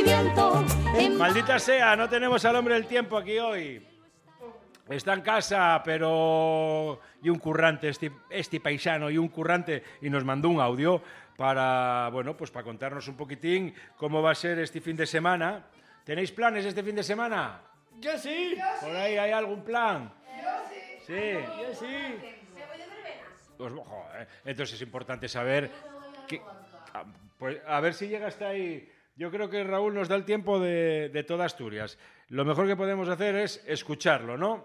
viento. Maldita sea, no tenemos al hombre del tiempo aquí hoy. Está en casa, pero... Y un currante, este paisano, y un currante, y nos mandó un audio para, bueno, pues para contarnos un poquitín cómo va a ser este fin de semana. ¿Tenéis planes este fin de semana? Yo sí. ¿Por ahí hay algún plan? Yo sí. Sí. Yo sí. ¿Se voy de verbenas? Pues, joder, entonces es importante saber... pues a ver si llega hasta ahí. Yo creo que Raúl nos da el tiempo de toda Asturias. Lo mejor que podemos hacer es escucharlo, ¿no?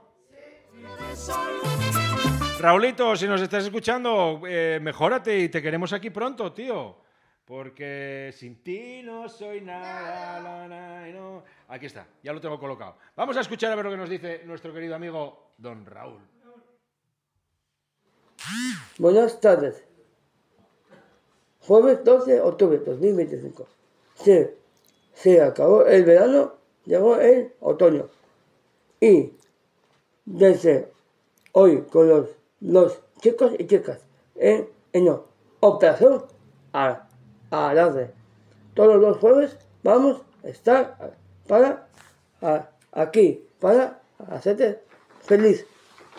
Raulito, si nos estás escuchando, mejórate y te queremos aquí pronto, tío. Porque sin ti no soy nada, no. Aquí está, ya lo tengo colocado. Vamos a escuchar a ver lo que nos dice nuestro querido amigo don Raúl. Buenas tardes. Jueves 12 de octubre de 2025. Se acabó el verano, llegó el otoño. Y desde hoy con los chicos y chicas en operación a la todos los jueves vamos a estar aquí para hacerte feliz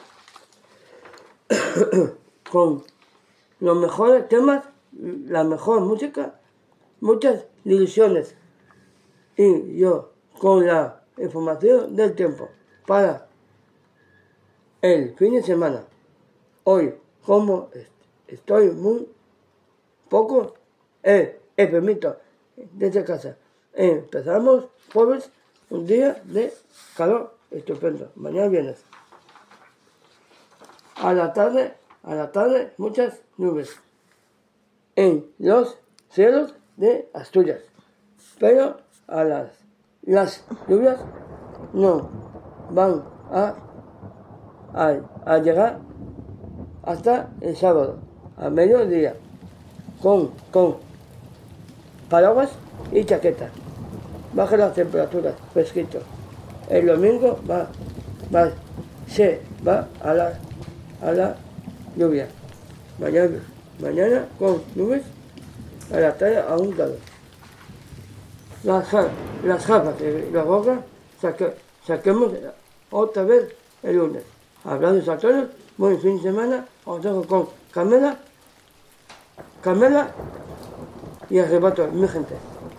con los mejores temas, la mejor música, muchas ilusiones y yo con la información del tiempo para el fin de semana. Hoy, como estoy muy poco, permito desde casa. Empezamos jueves, un día de calor estupendo. Mañana viernes. A la tarde, muchas nubes en los cielos de Asturias. Pero las lluvias no van a llegar hasta el sábado, a mediodía, con paraguas y chaquetas. Bajan las temperaturas, fresquito. El domingo se va a la lluvia. Mañana con nubes, a la tarde a un grado. Las gafas y la boca saquemos otra vez el lunes. Hablando a todos, buen fin de semana. Os dejo con Camela y Arrebato, mi gente.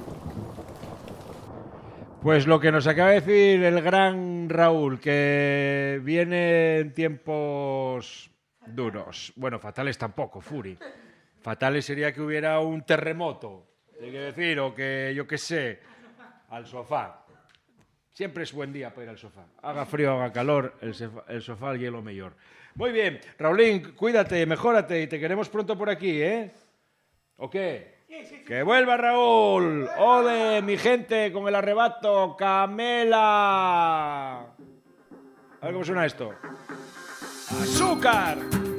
Pues lo que nos acaba de decir el gran Raúl, que viene en tiempos duros. Bueno, fatales tampoco, Furi. Fatales sería que hubiera un terremoto, hay que decir, o que, yo qué sé, al sofá. Siempre es buen día para ir al sofá. Haga frío, haga calor, el sofá y lo mejor. Muy bien, Raulín, cuídate, mejórate y te queremos pronto por aquí, ¿eh? ¿O qué? Sí. ¡Que vuelva Raúl! ¡Ode, mi gente, con el arrebato! ¡Camela! A ver cómo suena esto. ¡Azúcar!